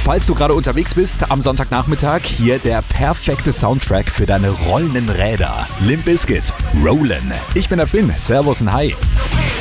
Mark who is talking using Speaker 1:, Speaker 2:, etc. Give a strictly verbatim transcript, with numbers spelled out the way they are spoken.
Speaker 1: falls du gerade unterwegs bist am Sonntagnachmittag, hier der perfekte Soundtrack für deine rollenden Räder. Limp Bizkit, Rollin'. Ich bin der Finn, Servus und Hi.